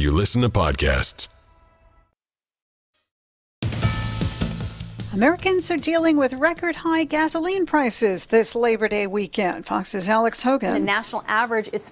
you listen to podcasts. Americans are dealing with record-high gasoline prices this Labor Day weekend. Fox's Alex Hogan. The national average is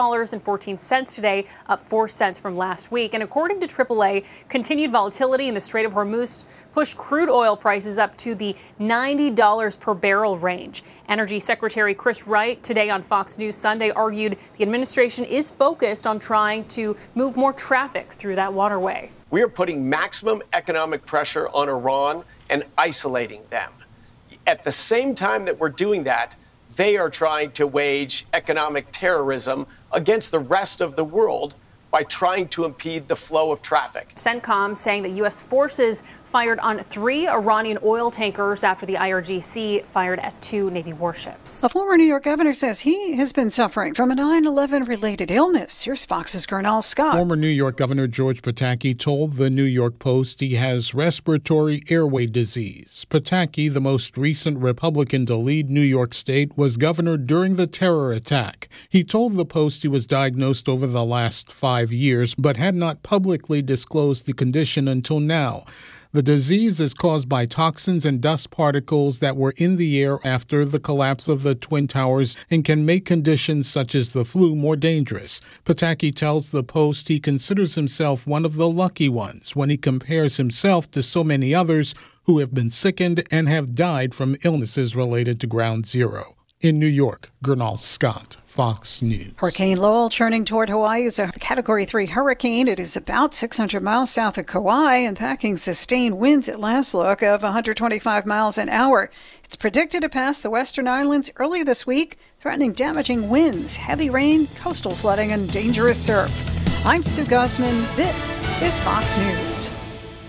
$4.14 today, up 4 cents from last week. And according to AAA, continued volatility in the Strait of Hormuz pushed crude oil prices up to the $90 per barrel range. Energy Secretary Chris Wright today on Fox News Sunday argued the administration is focused on trying to move more traffic through that waterway. We are putting maximum economic pressure on Iran and isolating them. At the same time that we're doing that, they are trying to wage economic terrorism against the rest of the world by trying to impede the flow of traffic. CENTCOM saying that U.S. forces fired on 3 Iranian oil tankers after the IRGC fired at 2 Navy warships. A former New York governor says he has been suffering from a 9/11-related illness. Here's Fox's Gernal Scott. Former New York Governor George Pataki told the New York Post he has respiratory airway disease. Pataki, the most recent Republican to lead New York State, was governor during the terror attack. He told the Post he was diagnosed over the last 5 years, but had not publicly disclosed the condition until now. The disease is caused by toxins and dust particles that were in the air after the collapse of the Twin Towers and can make conditions such as the flu more dangerous. Pataki tells the Post he considers himself one of the lucky ones when he compares himself to so many others who have been sickened and have died from illnesses related to Ground Zero. In New York, Gernal Scott, Fox News. Hurricane Lowell turning toward Hawaii is a Category 3 hurricane. It is about 600 miles south of Kauai and packing sustained winds at last look of 125 miles an hour. It's predicted to pass the western islands early this week, threatening damaging winds, heavy rain, coastal flooding, and dangerous surf. I'm Sue Guzman. This is Fox News.